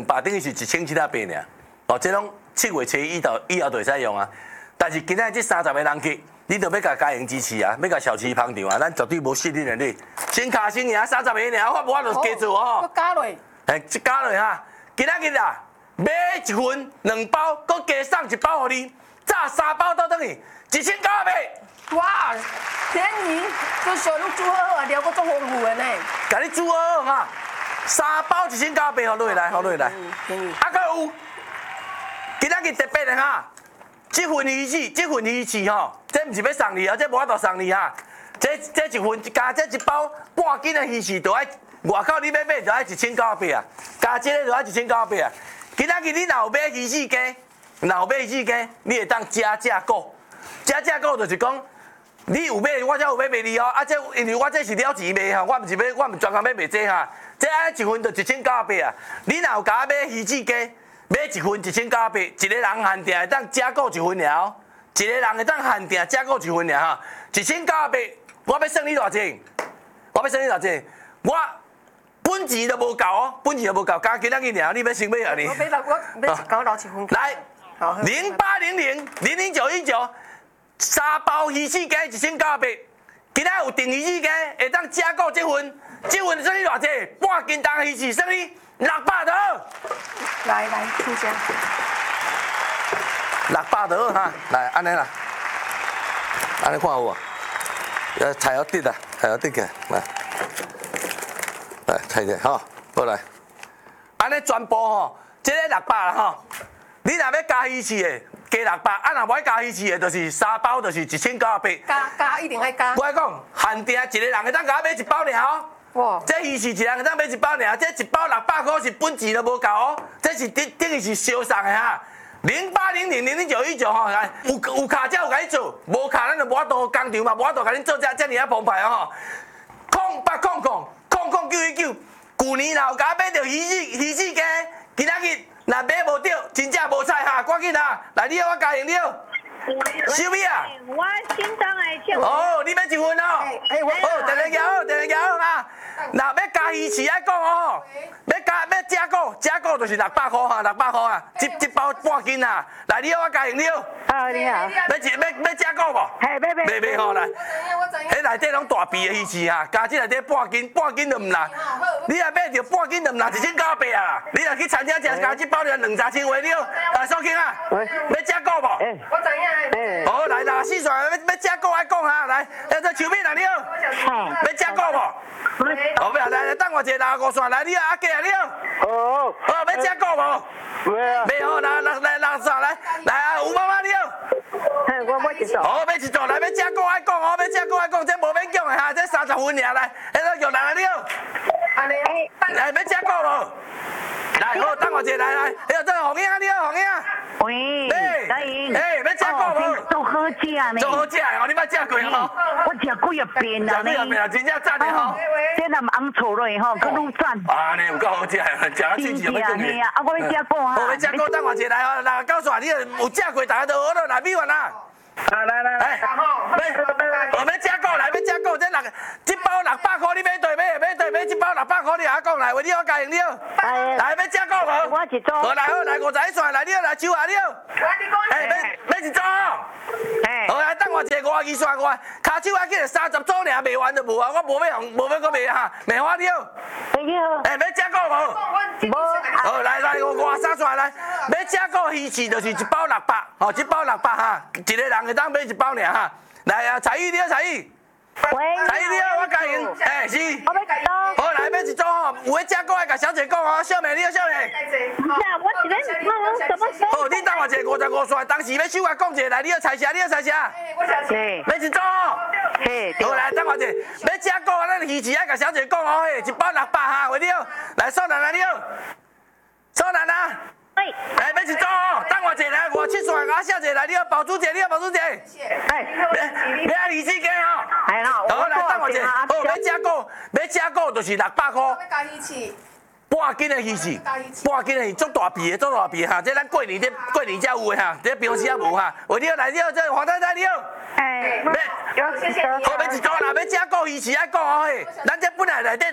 200，等于是1700尔。哦，这拢7月初以后就会使用啊。但是今仔这30个人去，你就要甲家营支持啊，要甲小区捧场啊，咱绝对无失你能力。先卡先赢30个尔，我无法度加做哦。 加落。 这加落哈，今仔日啊，买1份2包，搁加送1包给你，炸3包倒等于1900。 哇，便宜，这小路煮好啊，了个做丰富的呢。 甲你煮好哈，3包1900，好落来，好落来。 便宜。 啊，搁有，今仔日特别的哈，这份鱼翅吼，这毋是要送你啊，这无法度送你哈。这1份加这1包半斤的鱼翅，就爱外口你要买就爱1900啊，加这个就爱1900啊。今仔日你若有买鱼翅鸡，你会当加价购，加价购就是讲。你有买，我才有买卖你哦。啊，这因为我这是了钱卖哈，我毋专工要卖这哈。这1份就1900啊。你若有甲我买鱼翅鸡，买1份1900，一个人限定会当加购1份尔哦。一个人会当限定加购1份尔哈。1900，我要算你偌济？我本钱都无够哦，加今仔日尔，你要先买啊你？ 我搞老1份。 来，0800000919。3包鱼翅鸡1900，今仔有订鱼翅鸡，会当加购这份算你偌济？半斤重鱼翅算你600多。 来，请讲。 600多哈，来安尼啦，安尼看有无？菜要滴啦，起来，来菜者吼，过来，安尼全部吼，这个600啦吼，你若要加鱼翅的。加600，啊，若无加鱼翅的，就是3包，就是1900。 加一定爱加。 我讲限定一个人会当甲我买1包尔哦。哇！这鱼翅一人会当买1包尔，这1包600块是本钱都无够哦。这是等于是烧送的哈。0800000919吼，来有卡才有甲你做，无卡咱就无法度工厂嘛，无法度甲恁做遮尔澎湃哦。0800009999，去年若有甲我买着鱼翅鸡，今仔日。若买无着，真正无菜哈，赶紧啊！来，你我加赢了，收米啊！ 我心中的笑。 哦，你要1份哦。哦，电话摇哈。若要加鱼翅爱讲哦，要加购就是600块哈，600块啊，一包半斤啊。来，你我加赢了。 好，你好。 要加购无？ 嘿， 买吼来。迄内底拢大皮的鱼翅哈，加这内底半斤就唔啦。你若买着半斤就唔啦，1900啊！你若去餐厅食，加这包了2-3千块了。来，小卿啊，要加购无？ 我知影。 好，来啦，四川要加购爱讲哈，来，这手面来了，要加购无？好，不要来，等我一下65线，来你啊，加啊了。好，要加购无？没有，来60线来啊，5妈妈了。 我买1组。 好，买1组来，要加购爱讲哦，要加购爱讲，这无免讲的哈，这30份尔来，迄个玉兰了。来，要加购无？来，好，等我一下来，这个红英啊，你好，红英。 喂，大英。 要加购无？ 做好食呢。 做好食哦，你捌食过吼？ 我食几啊遍啦呢。 真正赞的吼。 这若红醋落吼，佮愈赞。 啊，你有够好食，食啊嘴齿都要动去。 啊，我要食过哈。 我要食过，等我一下来哦，来告诉你有食过，大家都学了，来米饭啦。来，我要加购来，这包600块，你买对买这包600块，你阿讲来，为你我加赢了。来，要加购无？ 我1组。 好来51线，来你来手啊了。要1组。好来，等我一下52线我，骹手还记得30组尔，卖完就无啊，我无要搁卖哈，卖花了。要加购无？好来53线来，要加购鱼翅就是1包600，吼1包600哈，一个人会当买1包尔哈。来啊，彩玉你好，彩玉。彩玉你好，我加赢，是。 我要1组。 好来，买1组吼，有要加购爱甲小姐讲哦，小妹你好，小妹。 我一个什么？ 好，你等我一下55线，当时要手我讲一下，来你好，彩霞，你好，彩霞。 是。 买1组哦。好来，等我一下，要加购咱鱼翅爱甲小姐讲哦，1包600哈，喂你好，来素兰啊你好，素兰啊。来，买1组哦，等我一下来57线，甲小姐来，你好，宝珠姐，你好，宝珠姐。要鱼翅鸡哦。好来，等我一下，好要加购就是600块。 要加鱼翅。 半斤的鱼翅，足大皮哈，这咱过年才有的哈，这平时也无哈。喂你好，来你好，这黄太太你好。 谢谢你。 好，要1组啦，要加购鱼翅爱讲哦，咱这本来内底